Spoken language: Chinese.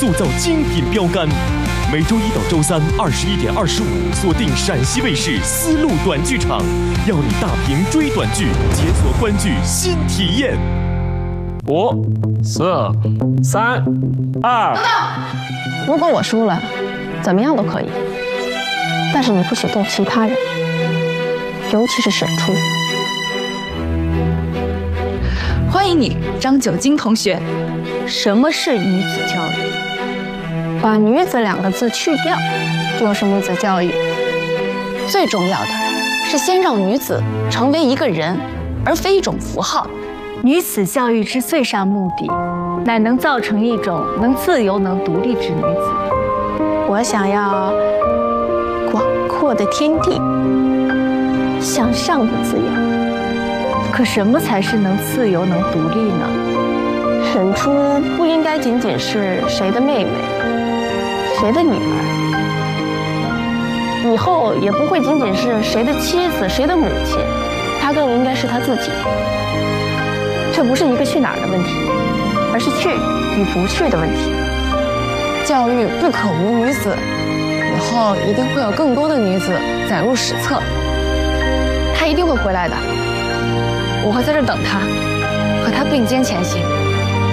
塑造精品标杆。每周一到周三21:25，锁定陕西卫视丝路短剧场，要你大屏追短剧，解锁观剧新体验。 5、4、3、2。 如果我输了，怎么样都可以，但是你不许动其他人，尤其是沈初。 欢迎你，张九金同学。 什么是女子教育？把女子2个字去掉，就是女子教育。最重要的是先让女子成为一个人，而非一种符号。 女子教育之最上目的，乃能造成一种能自由、能独立之女子。 我想要广阔的天地，向上的自由。 可什么才是能自由、能独立呢？ 沈初不应该仅仅是谁的妹妹，谁的女儿，以后也不会仅仅是谁的妻子、谁的母亲，她更应该是她自己。这不是一个去哪儿的问题，而是去与不去的问题。教育不可无女子，以后一定会有更多的女子载入史册。她一定会回来的，我会在这等她，和她并肩前行。